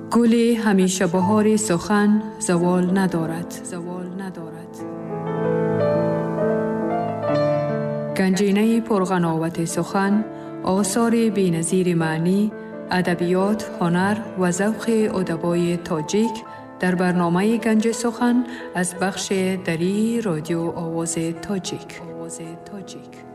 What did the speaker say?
گل همیشه بهار سخن زوال ندارد. گنجینه پرغناوت سخن، آثار بی‌نظیر معنی، ادبیات، هنر و ذوق ادبای تاجیک در برنامه گنج سخن از بخش دری رادیو آواز تاجیک.